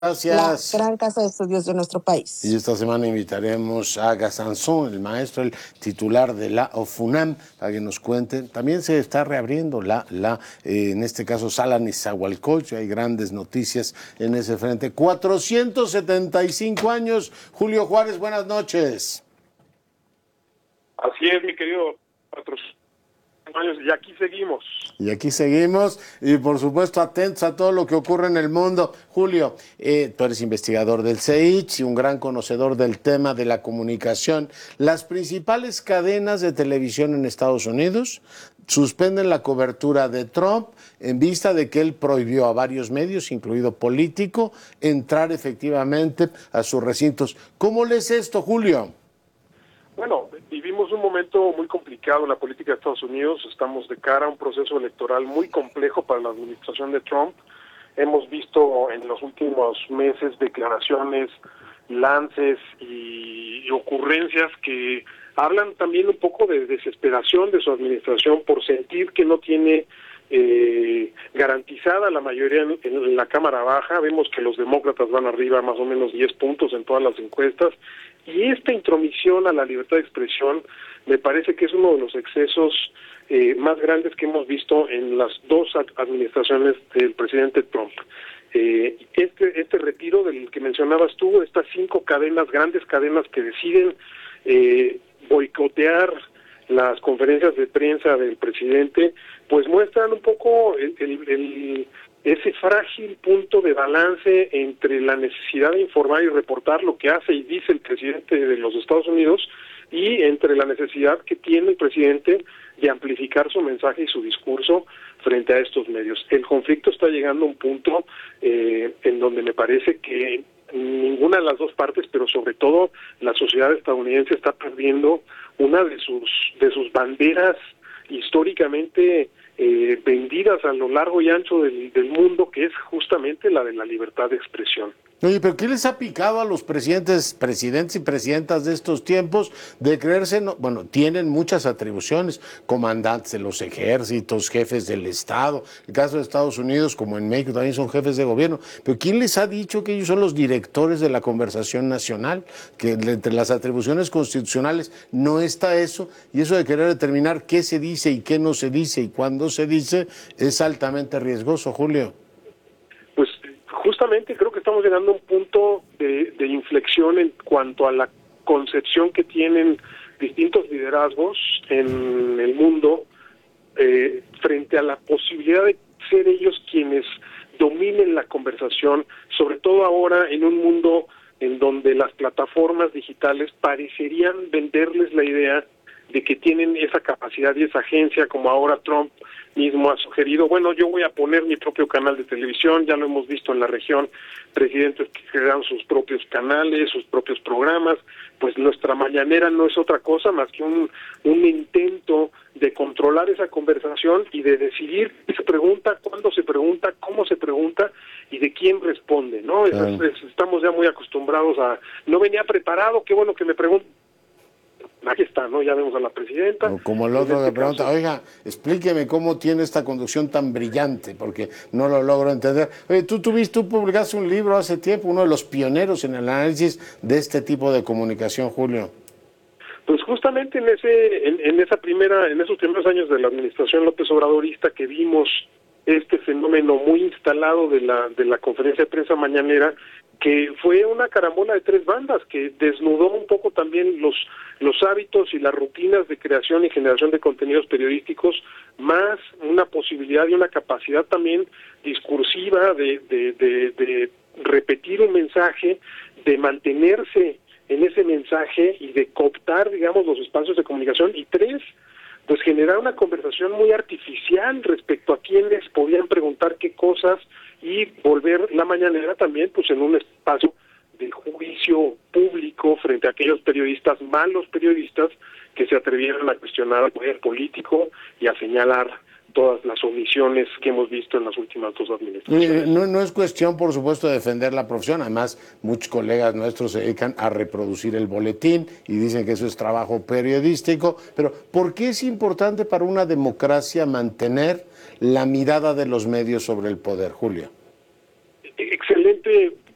Gracias. La gran casa de estudios de nuestro país. Y esta semana invitaremos a Gasanzón, el maestro, el titular de la OFUNAM, para que nos cuente. También se está reabriendo en este caso, Sala Nezahualcóyotl. Hay grandes noticias en ese frente. 475 años. Julio Juárez, buenas noches. Así es, mi querido años, y aquí seguimos. Y aquí seguimos, y por supuesto atentos a todo lo que ocurre en el mundo. Julio, tú eres investigador del CEICH y un gran conocedor del tema de la comunicación. Las principales cadenas de televisión en Estados Unidos suspenden la cobertura de Trump en vista de que él prohibió a varios medios, incluido Político, entrar efectivamente a sus recintos. ¿Cómo lees esto, Julio? Bueno, vivimos un momento muy complicado en la política de Estados Unidos. Estamos de cara a un proceso electoral muy complejo para la administración de Trump. Hemos visto en los últimos meses declaraciones, lances y ocurrencias que hablan también un poco de desesperación de su administración por sentir que no tiene garantizada la mayoría en la Cámara Baja. Vemos que los demócratas van arriba más o menos 10 puntos en todas las encuestas, y esta intromisión a la libertad de expresión me parece que es uno de los excesos más grandes que hemos visto en las dos administraciones del presidente Trump. Este retiro del que mencionabas tú, estas 5 cadenas, grandes cadenas que deciden boicotear las conferencias de prensa del presidente, pues muestran un poco ese frágil punto de balance entre la necesidad de informar y reportar lo que hace y dice el presidente de los Estados Unidos, y entre la necesidad que tiene el presidente de amplificar su mensaje y su discurso frente a estos medios. El conflicto está llegando a un punto en donde me parece que ninguna de las dos partes, pero sobre todo la sociedad estadounidense, está perdiendo una de sus banderas históricamente vendidas a lo largo y ancho del mundo, que es justamente la de la libertad de expresión. Oye, pero ¿qué les ha picado a los presidentes y presidentas de estos tiempos de creerse? Bueno, tienen muchas atribuciones, comandantes de los ejércitos, jefes del Estado, en el caso de Estados Unidos, como en México, también son jefes de gobierno, pero ¿quién les ha dicho que ellos son los directores de la conversación nacional? Que entre las atribuciones constitucionales no está eso, y eso de querer determinar qué se dice y qué no se dice y cuándo se dice es altamente riesgoso, Julio. Pues justamente creo que estamos llegando a un punto de inflexión en cuanto a la concepción que tienen distintos liderazgos en el mundo frente a la posibilidad de ser ellos quienes dominen la conversación, sobre todo ahora en un mundo en donde las plataformas digitales parecerían venderles la idea de que tienen esa capacidad y esa agencia, como ahora Trump mismo ha sugerido. Bueno, yo voy a poner mi propio canal de televisión, ya lo hemos visto en la región, presidentes que crean sus propios canales, sus propios programas. Pues nuestra mañanera no es otra cosa más que un intento de controlar esa conversación y de decidir qué se pregunta, cuándo se pregunta, cómo se pregunta y de quién responde, ¿no? Estamos ya muy acostumbrados a, no venía preparado, qué bueno que me pregunten. Aquí está, ¿no? Ya vemos a la presidenta. Como el otro que pregunta, oiga, explíqueme cómo tiene esta conducción tan brillante, porque no lo logro entender. Oye, tú publicaste un libro hace tiempo, uno de los pioneros en el análisis de este tipo de comunicación, Julio. Pues justamente en esos primeros años de la administración López Obradorista, que vimos este fenómeno muy instalado de la conferencia de prensa mañanera, que fue una carambola de 3 bandas, que desnudó un poco también los hábitos y las rutinas de creación y generación de contenidos periodísticos, más una posibilidad y una capacidad también discursiva de repetir un mensaje, de mantenerse en ese mensaje y de cooptar, digamos, los espacios de comunicación. Y 3, pues generar una conversación muy artificial respecto a quienes podían preguntar qué cosas, y volver la mañanera también pues en un espacio de juicio público frente a aquellos periodistas, malos periodistas, que se atrevieron a cuestionar al poder político y a señalar todas las omisiones que hemos visto en las últimas 2 administraciones. No es cuestión, por supuesto, de defender la profesión. Además, muchos colegas nuestros se dedican a reproducir el boletín y dicen que eso es trabajo periodístico. Pero, ¿por qué es importante para una democracia mantener la mirada de los medios sobre el poder, Julio? Excelente